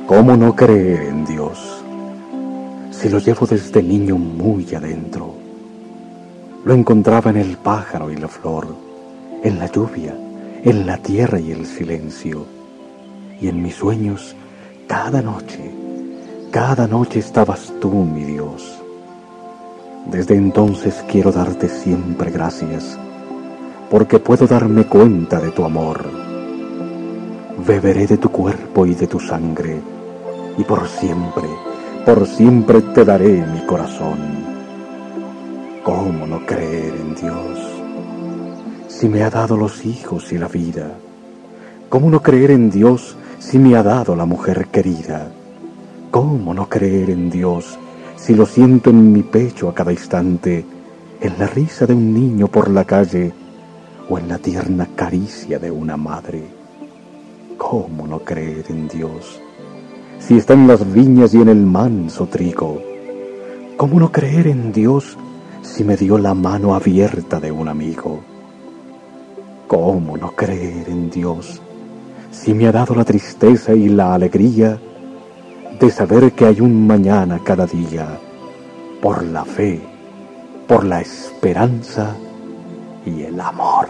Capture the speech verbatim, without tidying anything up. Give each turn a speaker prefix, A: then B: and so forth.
A: ¿Cómo no creer en Dios si lo llevo desde niño muy adentro? Lo encontraba en el pájaro y la flor, en la lluvia, en la tierra y el silencio. Y en mis sueños, cada noche, cada noche estabas tú, mi Dios. Desde entonces quiero darte siempre gracias, porque puedo darme cuenta de tu amor. Beberé de tu cuerpo y de tu sangre, y por siempre, por siempre te daré mi corazón. ¿Cómo no creer en Dios si me ha dado los hijos y la vida? ¿Cómo no creer en Dios si me ha dado la mujer querida? ¿Cómo no creer en Dios si lo siento en mi pecho a cada instante, en la risa de un niño por la calle o en la tierna caricia de una madre? ¿Cómo no creer en Dios si está en las viñas y en el manso trigo? ¿Cómo no creer en Dios si me dio la mano abierta de un amigo? ¿Cómo no creer en Dios si me ha dado la tristeza y la alegría de saber que hay un mañana cada día, por la fe, por la esperanza y el amor?